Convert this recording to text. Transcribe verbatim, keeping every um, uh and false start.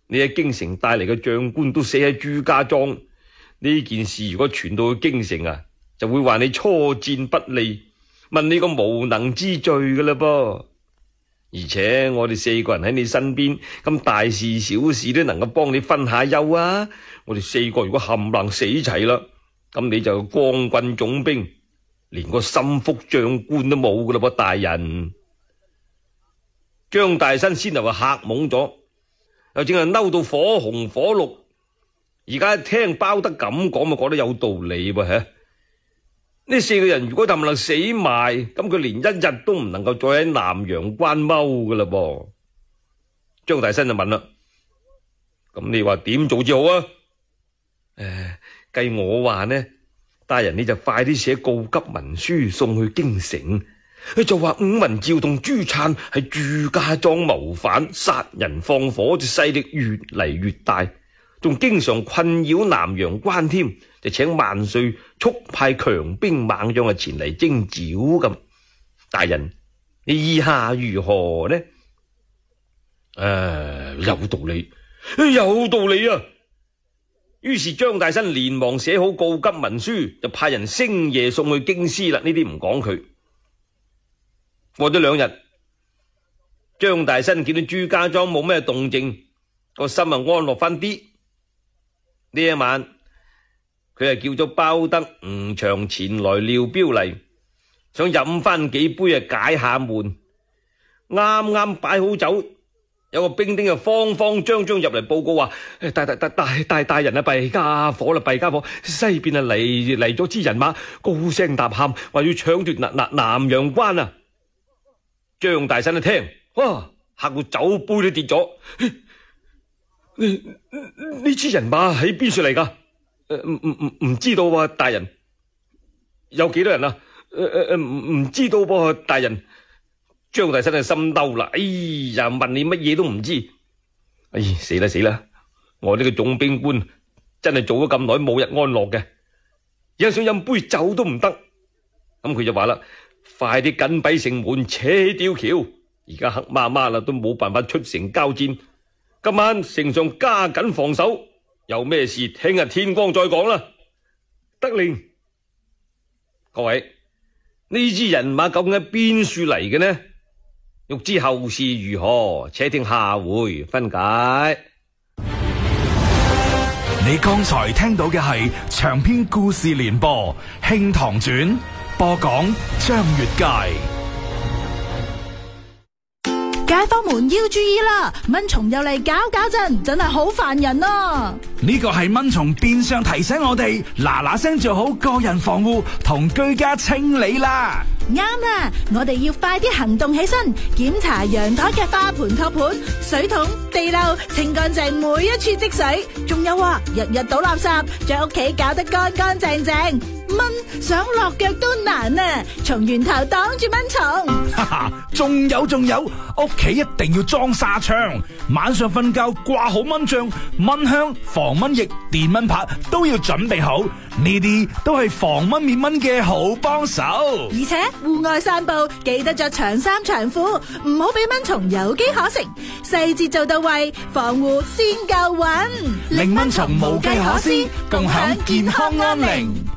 你喺京城帶嚟嘅將官都死喺朱家莊，呢件事如果傳到去京城啊，就會話你初戰不利，問你個無能之罪噶啦噃。而且我哋四個人喺你身邊，咁大事小事都能夠幫你分下憂啊！我哋四個如果冚唪唥死齊啦，咁你就光棍總兵，連個心腹將官都冇噶啦噃，大人。張大新先頭話嚇懵咗，又正係嬲到火紅火綠，而家聽包德咁講，咪覺得有道理噃吓。呢四個人如果冚唪唥死埋，咁佢連一日都唔能夠再喺南陽關踎噶啦噃。張大新就問啦：咁你話點做至好啊？誒，計我話呢，大人你就快啲寫告急文書送去京城，佢就話伍文照同朱粲喺朱家莊謀反，殺人放火，隻勢力越嚟越大，仲經常困擾南陽關添，就請萬歲速派強兵猛將啊前嚟征剿咁。大人，你意下如何呢？誒，有道理，有道理啊！於是張大新連忙寫好告急文書，就派人星夜送去京師啦。呢啲唔講佢。過咗兩日，張大新見到朱家莊冇咩動靜，個心啊安樂翻啲。呢一晚，佢係叫咗包德、吳祥前來廖標嚟，想飲翻幾杯啊解下悶。啱啱擺好酒，有個兵丁就慌慌張張入嚟報告話：大大大大大大人啊，弊家伙啦，弊家伙！西邊啊嚟嚟咗支人馬，高聲吶喊，話要搶奪南南南陽關啊！張大新一聽，哇，嚇到酒杯都跌咗。呢呢支人馬喺邊處嚟噶？唔唔唔唔知道喎，大人。有幾多人啊？誒誒唔唔知道噃，大人。張大新係心兜啦，哎呀，問你乜嘢都唔知。哎，死啦死啦！我呢個總兵官真係做咗咁耐冇日安樂嘅，而家想飲杯酒都唔得。咁佢就話啦：快啲緊閉城門，扯起吊橋。而家黑麻麻啦，都冇辦法出城交戰。今晚城上加緊防守，有咩事聽日天光再講啦。得令。各位，呢支人馬究竟喺邊處嚟嘅呢？欲知後事如何，且聽下回分解。 你剛才聽到嘅係長篇故事連播《慶堂傳》，播講張月佳。 街坊們要注意啦，蚊蟲又嚟搞搞震，真係好煩人啊！ 呢個係蚊蟲變相提醒我哋嗱嗱聲做好個人防護同居家清理啦。 啱啦，我哋要快啲行動起身，檢查陽台嘅花盆托盤、水桶、地漏，清乾淨每一處積水。仲有啊，日日倒垃圾，將屋企搞得乾乾淨淨。蚊想落腳都難啊！從源頭擋住蚊蟲。 哈哈，仲有仲有，屋企一定要裝紗窗，晚上瞓覺掛好蚊帳、蚊香、防蚊液、電蚊拍都要準備好，呢啲都係防蚊滅蚊嘅好幫手。 而且戶外散步記得着長衫長褲，唔好俾蚊蟲有機可乘，細節做到位，防護先夠穩， 令蚊蟲無計可施，共享健康安寧。